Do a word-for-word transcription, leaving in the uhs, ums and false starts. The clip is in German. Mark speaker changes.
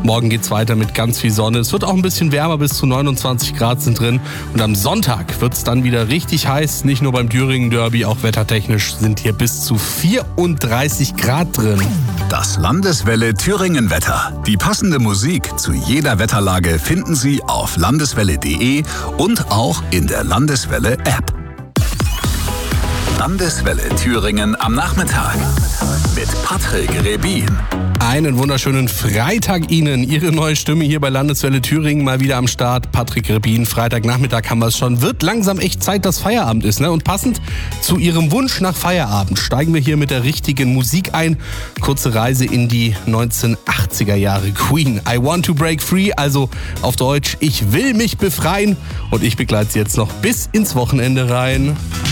Speaker 1: Morgen geht's weiter mit ganz viel Sonne. Es wird auch ein bisschen wärmer, bis zu neunundzwanzig Grad sind drin. Und am Sonntag wird's dann wieder richtig heiß. Nicht nur beim Thüringen Derby, auch wettertechnisch sind hier bis zu vierunddreißig Grad drin.
Speaker 2: Das Landeswelle Thüringen Wetter. Die passende Musik zu jeder Wetterlage finden Sie auf landeswelle punkt de und auch in der Landeswelle App. Landeswelle Thüringen am Nachmittag mit Patrick Rebin.
Speaker 1: Einen wunderschönen Freitag Ihnen. Ihre neue Stimme hier bei Landeswelle Thüringen mal wieder am Start. Patrick Rebin. Freitagnachmittag haben wir es schon. Wird langsam echt Zeit, dass Feierabend ist, ne? Und passend zu Ihrem Wunsch nach Feierabend steigen wir hier mit der richtigen Musik ein. Kurze Reise in die neunzehnhundertachtziger Jahre. Queen, I want to break free. Also auf Deutsch, ich will mich befreien. Und ich begleite Sie jetzt noch bis ins Wochenende rein.